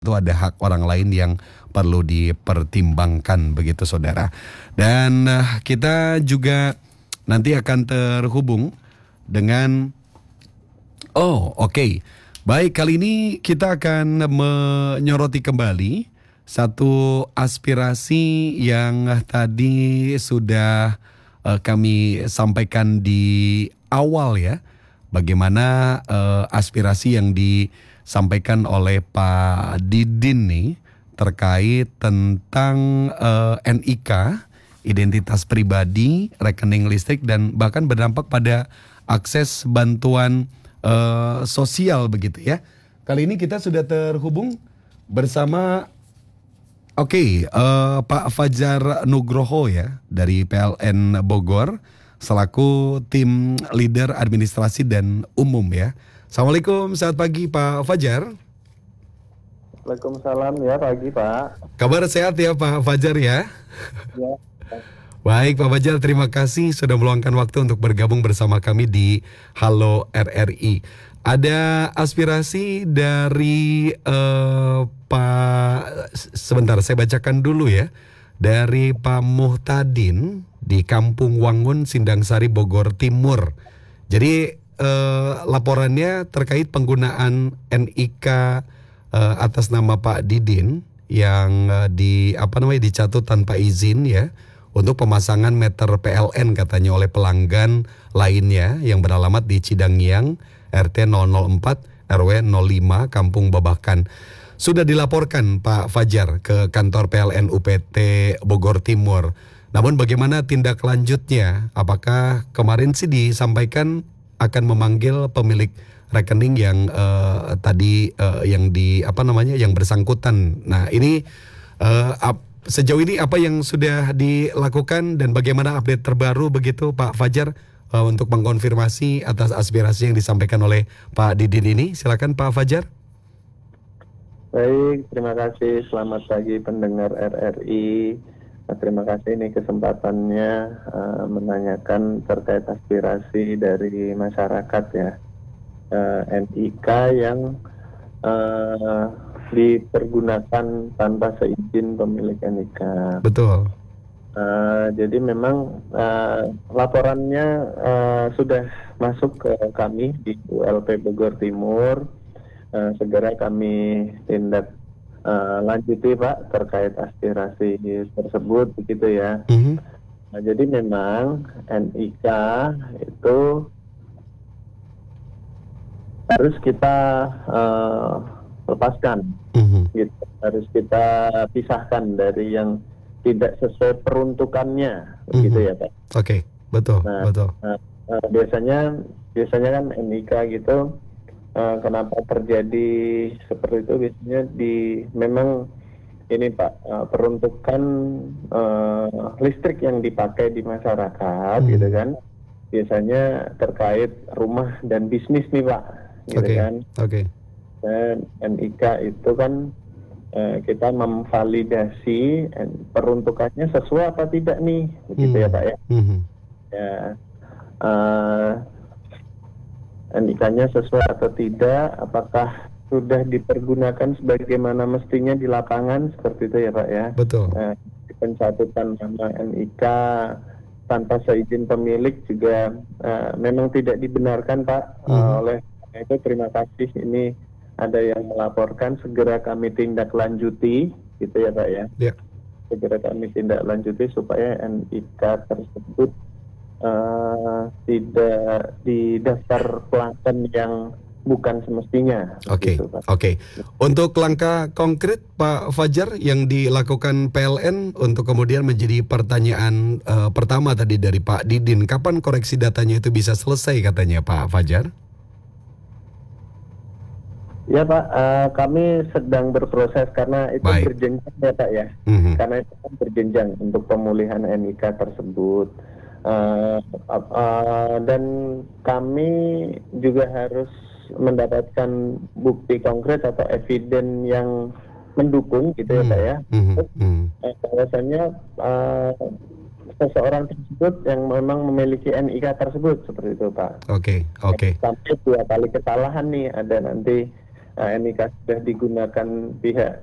itu ada hak orang lain yang perlu dipertimbangkan begitu saudara. Dan kita juga nanti akan terhubung dengan Baik, kali ini kita akan menyoroti kembali satu aspirasi yang tadi sudah kami sampaikan di awal ya. Bagaimana aspirasi yang disampaikan oleh Pak Didin nih terkait tentang NIK, identitas pribadi, rekening listrik, dan bahkan berdampak pada akses bantuan sosial begitu ya. Kali ini kita sudah terhubung bersama Pak Fajar Nugroho ya dari PLN Bogor selaku tim leader administrasi dan umum ya. Assalamualaikum, selamat pagi Pak Fajar. Waalaikumsalam ya, pagi Pak. Kabar sehat ya Pak Fajar ya? Ya. Baik Pak Fajar, terima kasih sudah meluangkan waktu untuk bergabung bersama kami di Halo RRI. Ada aspirasi dari sebentar saya bacakan dulu ya. Dari Pak Muhtadin di Kampung Wangun, Sindang Sari, Bogor Timur. Jadi laporannya terkait penggunaan NIK atas nama Pak Didin yang dicatut tanpa izin ya, untuk pemasangan meter PLN katanya oleh pelanggan lainnya yang beralamat di Cidangiang, RT 004, RW 05, Kampung Babakan. Sudah dilaporkan Pak Fajar ke kantor PLN UPT Bogor Timur. Namun bagaimana tindak lanjutnya? Apakah kemarin sih disampaikan akan memanggil pemilik rekening yang yang bersangkutan. Nah, ini sejauh ini apa yang sudah dilakukan dan bagaimana update terbaru begitu Pak Fajar untuk mengkonfirmasi atas aspirasi yang disampaikan oleh Pak Didin ini? Silakan Pak Fajar. Baik, terima kasih. Selamat pagi pendengar RRI. Terima kasih ini kesempatannya menanyakan terkait aspirasi dari masyarakat ya. NIK yang dipergunakan tanpa seizin pemilik NIK. Betul. Jadi memang laporannya sudah masuk ke kami di ULP Bogor Timur. Segera kami tindak lanjuti Pak terkait aspirasi tersebut begitu ya. Nah, jadi memang NIK itu harus kita lepaskan, gitu. Harus kita pisahkan dari yang tidak sesuai peruntukannya, begitu ya Pak. Oke, betul, betul. Biasanya kan NIK gitu, kenapa terjadi seperti itu? Biasanya memang ini Pak, peruntukan listrik yang dipakai di masyarakat, gitu kan? Biasanya terkait rumah dan bisnis nih Pak, gitu kan? Dan NIK itu kan kita memvalidasi peruntukannya sesuai apa tidak nih, begitu ya Pak ya. Ya, NIK-nya sesuai atau tidak, apakah sudah dipergunakan sebagaimana mestinya di lapangan, seperti itu ya Pak ya. Betul. Pencatutan nama NIK tanpa seizin pemilik juga memang tidak dibenarkan Pak. Oleh itu terima kasih ini ada yang melaporkan, segera kami tindak lanjuti, gitu ya Pak ya. Yeah. Segera kami tindak lanjuti supaya NIK tersebut tidak di daftar pelanggan yang bukan semestinya. Oke. Untuk langkah konkret Pak Fajar yang dilakukan PLN untuk kemudian menjadi pertanyaan pertama tadi dari Pak Didin, kapan koreksi datanya itu bisa selesai katanya Pak Fajar? Ya Pak, kami sedang berproses karena itu berjenjang ya Pak ya. Karena itu kan berjenjang untuk pemulihan NIK tersebut. Dan kami juga harus mendapatkan bukti konkret atau eviden yang mendukung gitu ya Pak ya. Bahwasanya seseorang tersebut yang memang memiliki NIK tersebut, seperti itu Pak. Oke. Sampai 2 kali kesalahan nih, ada nanti NIK sudah digunakan pihak